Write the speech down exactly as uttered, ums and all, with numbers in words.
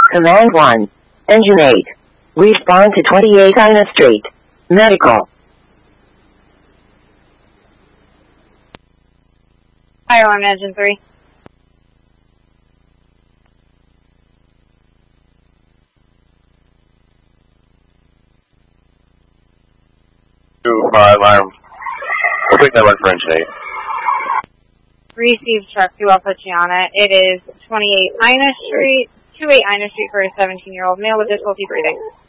Command one. Engine eight. Respond to twenty-eight Ina Street. Medical. Fire alarm engine three. Two, fire alarm. We'll take that one for engine eight. Receive truck two, I'll put you on it. It is twenty-eight Ina Street, twenty-eight Ina Street for a seventeen-year-old male with difficulty breathing.